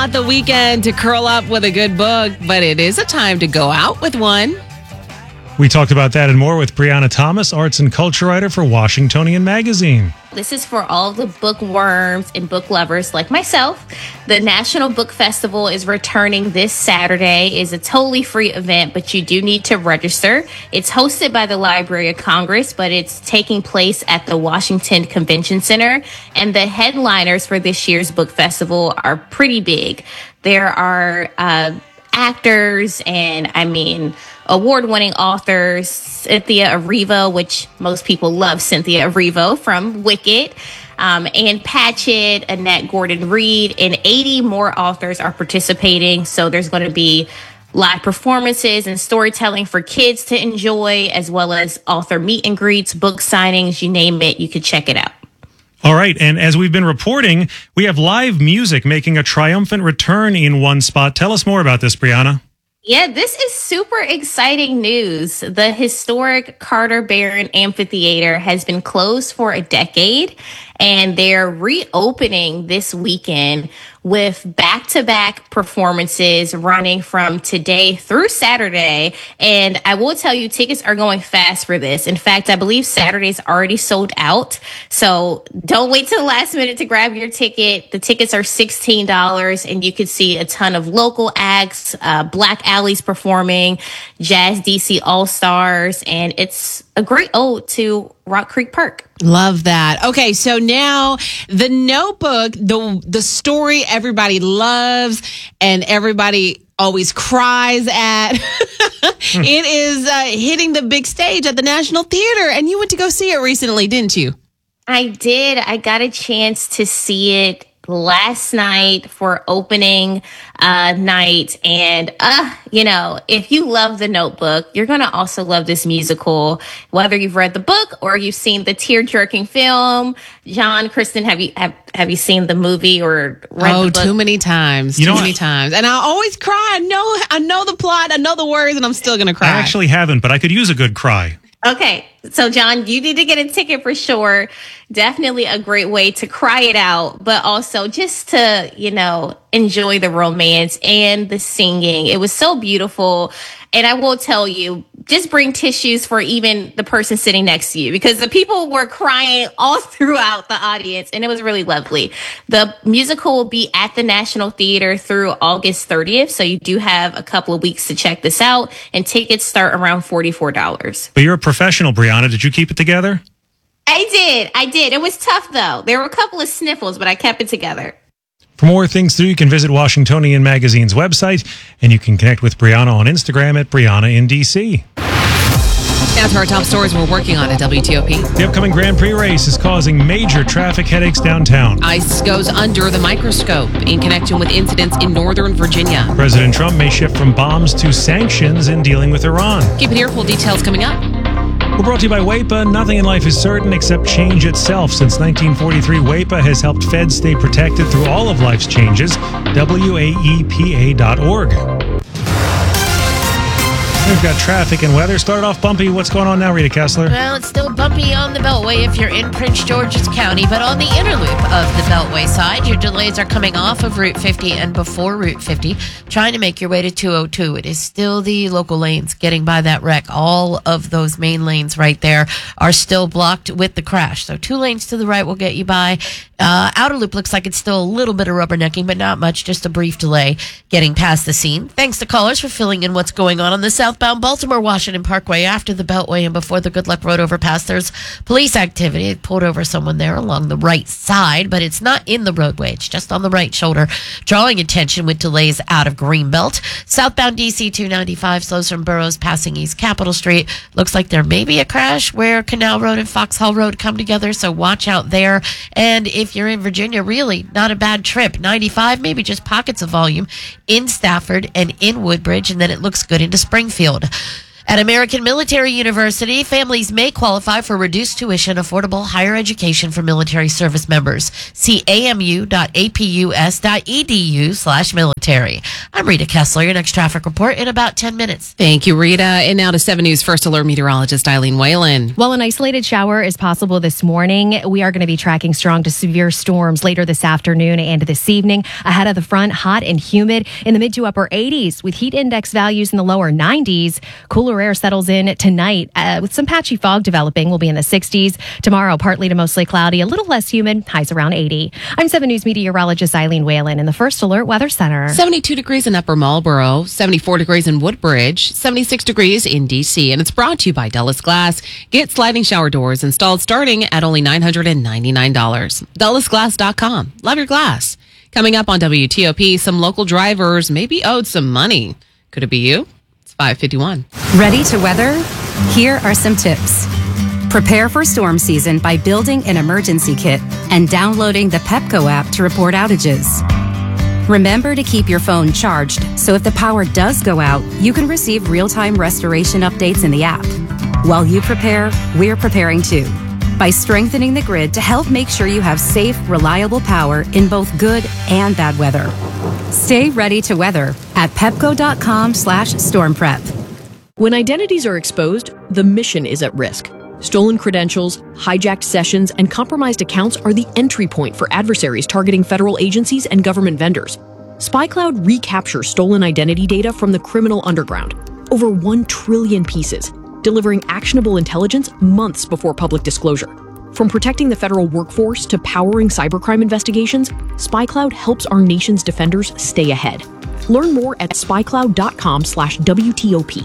not the weekend to curl up with a good book, but it is a time to go out with one. We talked about that and more with Brianna Thomas, arts and culture writer for Washingtonian Magazine. This is for all the bookworms and book lovers like myself. The National Book Festival is returning this Saturday. It's a totally free event, but you do need to register. It's hosted by the Library of Congress, but it's taking place at the Washington Convention Center. And the headliners for this year's book festival are pretty big. There are actors and, award-winning authors, Cynthia Erivo, which most people love Cynthia Erivo from Wicked, Ann Patchett, Annette Gordon-Reed, and 80 more authors are participating. So there's going to be live performances and storytelling for kids to enjoy, as well as author meet and greets, book signings, you name it, you could check it out. All right, and as we've been reporting, we have live music making a triumphant return in one spot. Tell us more about this, Brianna. Yeah, this is super exciting news. The historic Carter Barron Amphitheater has been closed for a decade, and they're reopening this weekend with back-to-back performances running from today through Saturday. And I will tell you, tickets are going fast for this. In fact, I believe Saturday's already sold out. So don't wait till the last minute to grab your ticket. The tickets are $16, and you can see a ton of local acts, Black Alley's performing, Jazz DC All-Stars, and it's a great ode to Rock Creek Park. Love that. Okay, so now The Notebook, the story everybody loves and everybody always cries at. It is hitting the big stage at the National Theater, and you went to go see it recently, didn't you? I did. I got a chance to see it last night for opening night. And, if you love The Notebook, you're going to also love this musical, whether you've read the book or you've seen the tear-jerking film. John, Kristen, have you seen the movie or read the book? Too many times. Too many times. And I always cry. I know the plot. I know the words, and I'm still going to cry. I actually haven't, but I could use a good cry. Okay, so John, you need to get a ticket for sure. Definitely a great way to cry it out, but also just to, enjoy the romance and the singing. It was so beautiful. And I will tell you, just bring tissues for even the person sitting next to you, because the people were crying all throughout the audience, and it was really lovely. The musical will be at the National Theater through August 30th, so you do have a couple of weeks to check this out, and tickets start around $44. But you're a professional, Brianna. Did you keep it together? I did. It was tough, though. There were a couple of sniffles, but I kept it together. For more things to do, you can visit Washingtonian Magazine's website, and you can connect with Brianna on Instagram at Brianna in DC. Now to our top stories we're working on at WTOP. The upcoming Grand Prix race is causing major traffic headaches downtown. ICE goes under the microscope in connection with incidents in Northern Virginia. President Trump may shift from bombs to sanctions in dealing with Iran. Keep it here. Full details coming up. We're brought to you by WAEPA. Nothing in life is certain except change itself. Since 1943, WAEPA has helped feds stay protected through all of life's changes. WAEPA.org. We've got traffic and weather. Start off bumpy. What's going on now, Rita Kessler? Well, it's still bumpy on the Beltway if you're in Prince George's County, but on the inner loop of the Beltway side, your delays are coming off of Route 50 and before Route 50, trying to make your way to 202. It is still the local lanes getting by that wreck. All of those main lanes right there are still blocked with the crash. So 2 lanes to the right will get you by. Outer loop looks like it's still a little bit of rubbernecking, but not much, just a brief delay getting past the scene. Thanks to callers for filling in what's going on the southbound Baltimore-Washington Parkway after the Beltway and before the Good Luck Road overpass. There's police activity. It pulled over someone there along the right side, but it's not in the roadway. It's just on the right shoulder, drawing attention with delays out of Greenbelt. Southbound DC 295 slows from Burroughs passing East Capitol Street. Looks like there may be a crash where Canal Road and Foxhall Road come together, so watch out there. And if you're in Virginia, really not a bad trip. 95, maybe just pockets of volume in Stafford and in Woodbridge, and then it looks good into Springfield. At American Military University, families may qualify for reduced tuition, affordable higher education for military service members. See amu.apus.edu/military. I'm Rita Kessler. Your next traffic report in about 10 minutes. Thank you, Rita. And now to 7 News First Alert meteorologist Eileen Whalen. While an isolated shower is possible this morning, we are going to be tracking strong to severe storms later this afternoon and this evening. Ahead of the front, hot and humid in the mid to upper 80s with heat index values in the lower 90s. Cooler air settles in tonight with some patchy fog developing. We'll be in the 60s. Tomorrow, partly to mostly cloudy, a little less humid, highs around 80. I'm 7 News meteorologist Eileen Whalen in the First Alert Weather Center. 72 degrees in Upper Marlboro, 74 degrees in Woodbridge, 76 degrees in D.C. And it's brought to you by Dulles Glass. Get sliding shower doors installed starting at only $999. DullesGlass.com. Love your glass. Coming up on WTOP, some local drivers may be owed some money. Could it be you? 5:51. Ready to weather? Here are some tips. Prepare for storm season by building an emergency kit and downloading the Pepco app to report outages. Remember to keep your phone charged so if the power does go out, you can receive real-time restoration updates in the app. While you prepare, we're preparing too, by strengthening the grid to help make sure you have safe, reliable power in both good and bad weather. Stay ready to weather at pepco.com/stormprep. When identities are exposed, the mission is at risk. Stolen credentials, hijacked sessions, and compromised accounts are the entry point for adversaries targeting federal agencies and government vendors. SpyCloud recaptures stolen identity data from the criminal underground, over 1 trillion pieces, delivering actionable intelligence months before public disclosure. From protecting the federal workforce to powering cybercrime investigations, SpyCloud helps our nation's defenders stay ahead. Learn more at spycloud.com/WTOP.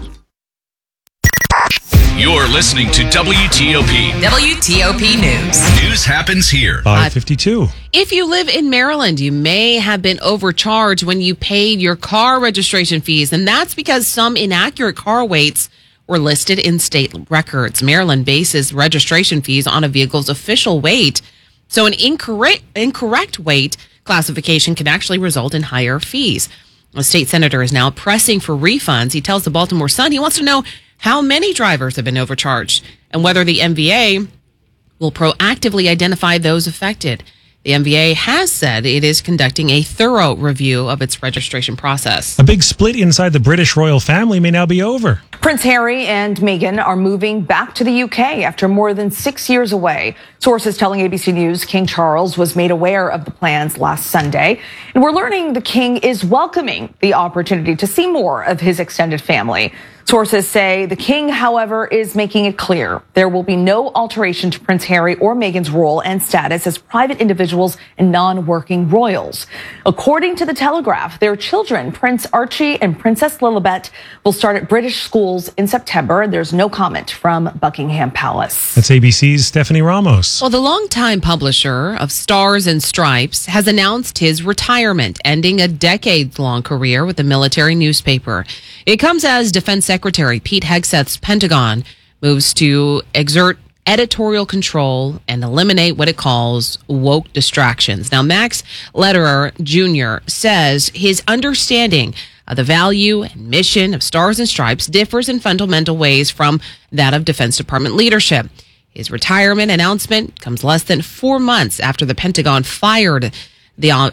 You're listening to WTOP. WTOP News. News happens here. 5:52. If you live in Maryland, you may have been overcharged when you paid your car registration fees, and that's because some inaccurate car weights were listed in state records. Maryland bases registration fees on a vehicle's official weight, so an incorrect weight classification can actually result in higher fees. A state senator is now pressing for refunds. He tells the Baltimore Sun he wants to know how many drivers have been overcharged and whether the MVA will proactively identify those affected. The MVA has said it is conducting a thorough review of its registration process. A big split inside the British royal family may now be over. Prince Harry and Meghan are moving back to the UK after more than 6 years away. Sources telling ABC News King Charles was made aware of the plans last Sunday. And we're learning the king is welcoming the opportunity to see more of his extended family. Sources say the king, however, is making it clear there will be no alteration to Prince Harry or Meghan's role and status as private individuals and non-working royals. According to The Telegraph, their children, Prince Archie and Princess Lilibet, will start at British schools in September. There's no comment from Buckingham Palace. That's ABC's Stephanie Ramos. Well, the longtime publisher of Stars and Stripes has announced his retirement, ending a decades-long career with the military newspaper. It comes as Defense Secretary Pete Hegseth's Pentagon moves to exert editorial control and eliminate what it calls woke distractions. Now, Max Lederer Jr. says his understanding of the value and mission of Stars and Stripes differs in fundamental ways from that of Defense Department leadership. His retirement announcement comes less than 4 months after the Pentagon fired the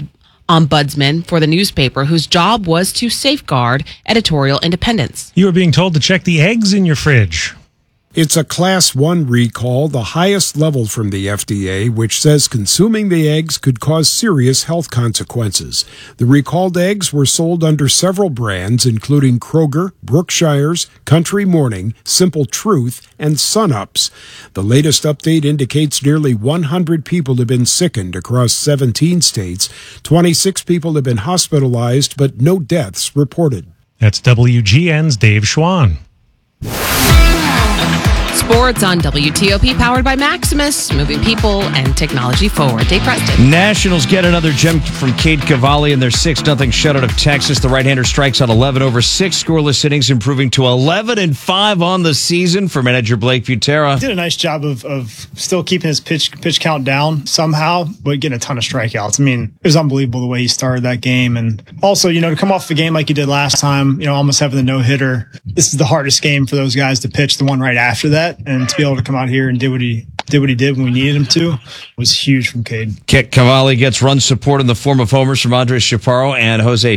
ombudsman for the newspaper, whose job was to safeguard editorial independence. You are being told to check the eggs in your fridge. It's a Class 1 recall, the highest level from the FDA, which says consuming the eggs could cause serious health consequences. The recalled eggs were sold under several brands, including Kroger, Brookshire's, Country Morning, Simple Truth, and Sun-Ups. The latest update indicates nearly 100 people have been sickened across 17 states. 26 people have been hospitalized, but no deaths reported. That's WGN's Dave Schwann. Sports on WTOP, powered by Maximus, moving people and technology forward. Dave Preston. Nationals get another gem from Cade Cavalli in their 6-0 shutout of Texas. The right-hander strikes out 11 over 6 scoreless innings, improving to 11-5 on the season for manager Blake Butera. Did a nice job of still keeping his pitch count down somehow, but getting a ton of strikeouts. I mean, it was unbelievable the way he started that game. And also, to come off the game like he did last time, almost having the no-hitter. This is the hardest game for those guys to pitch, the one right after that. And to be able to come out here and do what he did when we needed him to was huge from Cade. Cavalli gets run support in the form of homers from Andres Chaparro and Jose